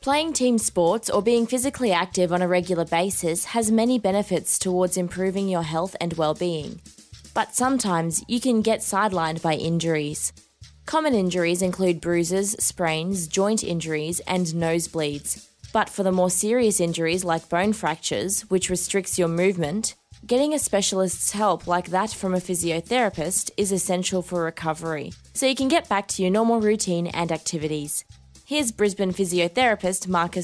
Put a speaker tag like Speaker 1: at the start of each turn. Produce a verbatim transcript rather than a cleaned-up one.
Speaker 1: Playing team sports or being physically active on a regular basis has many benefits towards improving your health and well-being. But sometimes you can get sidelined by injuries. Common injuries include bruises, sprains, joint injuries, and nosebleeds. But for the more serious injuries like bone fractures, which restricts your movement, getting a specialist's help like that from a physiotherapist is essential for recovery, so you can get back to your normal routine and activities. Here's Brisbane physiotherapist Marcus